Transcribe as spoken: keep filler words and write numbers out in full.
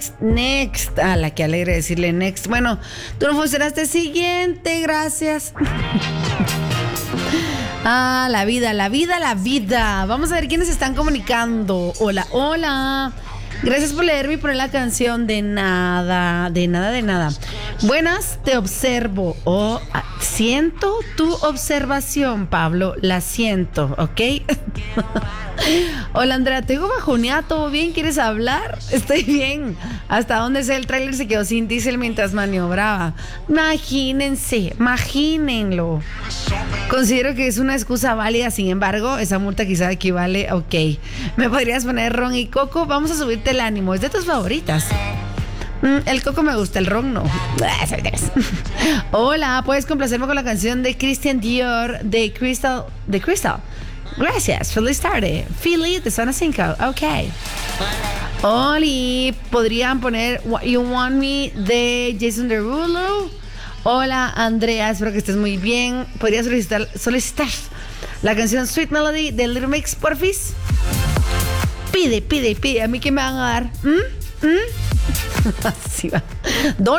next, next. Ah, la que alegre decirle next. Bueno, tú no funcionaste. Siguiente, gracias. Ah, la vida, la vida, la vida. Vamos a ver quiénes se están comunicando. Hola, hola. Gracias por leerme y poner la canción. De nada, de nada, de nada. Buenas, te observo. Oh, siento tu observación, Pablo. La siento, ¿ok? Hola, Andrea, te digo bajoneada, ¿todo bien? ¿Quieres hablar? Estoy bien. Hasta donde sea el tráiler se quedó sin diésel mientras maniobraba. Imagínense, imagínenlo. Considero que es una excusa válida, sin embargo, esa multa quizá equivale, ok. ¿Me podrías poner ron y coco? Vamos a subirte el ánimo, es de tus favoritas. Mm, el coco me gusta, el ron no. Hola, ¿puedes complacerme con la canción de Christian Dior de Crystal? De Crystal. Gracias, feliz tarde. Philly de Zona cinco, ok. Oli, ¿podrían poner What You Want Me de Jason Derulo? Hola, Andrea, espero que estés muy bien. ¿Podrías solicitar, solicitar la canción Sweet Melody de Little Mix, porfis? Pide, pide, pide. ¿A mí qué me van a dar? ¿Mm? ¿Mm? Así va.